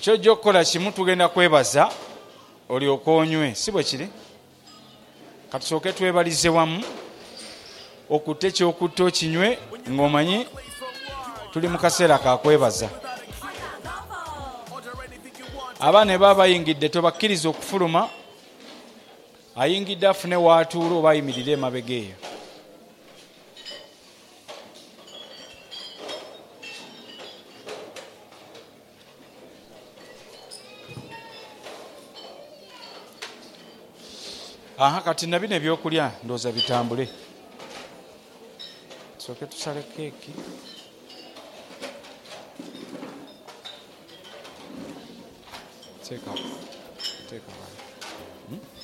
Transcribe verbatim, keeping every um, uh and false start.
kyojja okukola kimu tugenda kwebaza olyoka onywe si bwe kiri katusooke twebalize wamu okutte kyokutta okinywe ng'omanyi tuli mu kaseera kakwebaza. Abaana baba bayingidde tobakkiriza okufuluma ayingidde afune waatuula oba ayimirire emabega eyo. Aha kati na bino ebyokulya ndooza bitambule. Tusooke tusale keeki. Teeka. Teeka. Hmm?